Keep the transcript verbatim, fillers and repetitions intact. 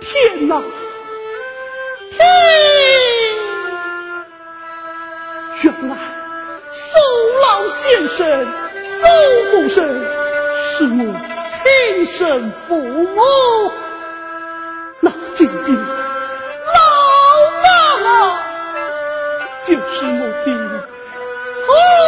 天哪！天！原来寿老先生、寿夫人是我亲生父母，那金兵老妈啊，就是我的